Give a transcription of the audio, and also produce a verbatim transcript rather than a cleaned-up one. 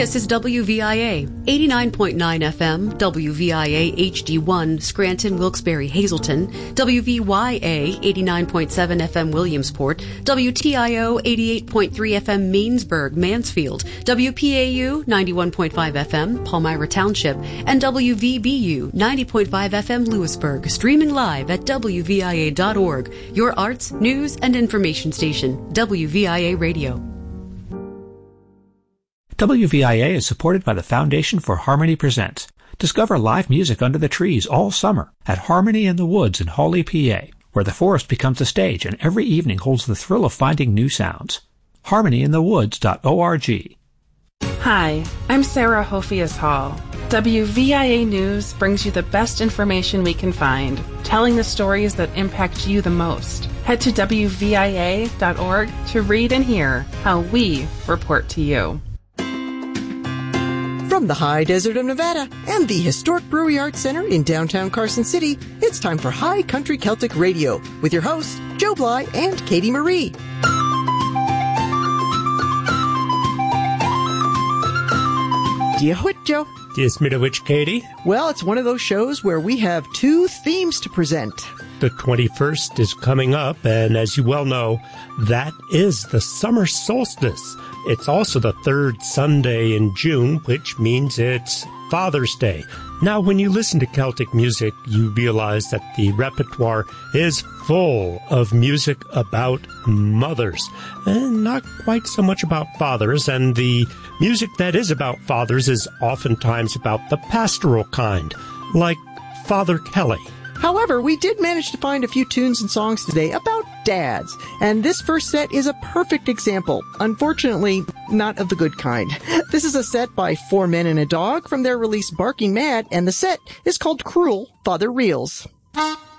This is W V I A, eighty-nine point nine F M, W V I A H D one, Scranton, Wilkes-Barre, Hazleton, W V Y A, eighty-nine point seven F M, Williamsport, W T I O, eighty-eight point three F M, Mainsburg, Mansfield, W P A U, ninety-one point five F M, Palmyra Township, and W V B U, ninety point five F M, Lewisburg, streaming live at W V I A dot org, your arts, news, and information station, W V I A Radio. W V I A is supported by the Foundation for Harmony Presents. Discover live music under the trees all summer at Harmony in the Woods in Hawley, P A, where the forest becomes a stage and every evening holds the thrill of finding new sounds. harmony in the woods dot org. Hi, I'm Sarah Hofias Hall. W V I A News brings you the best information we can find, telling the stories that impact you the most. Head to W V I A dot org to read and hear how we report to you. From the high desert of Nevada and the historic Brewery Arts Center in downtown Carson City, it's time for High Country Celtic Radio with your hosts, Joe Bly and Katie Marie. Do you what, Joe? Do you smell which, Katie? Well, it's one of those shows where we have two themes to present. The twenty-first is coming up, and as you well know, that is the summer solstice. It's also the third Sunday in June, which means it's Father's Day. Now, when you listen to Celtic music, you realize that the repertoire is full of music about mothers, and not quite so much about fathers, and the music that is about fathers is oftentimes about the pastoral kind, like Father Kelly. However, we did manage to find a few tunes and songs today about dads, and this first set is a perfect example. Unfortunately, not of the good kind. This is a set by Four Men and a Dog from their release Barking Mad, and the set is called Cruel Father Reels.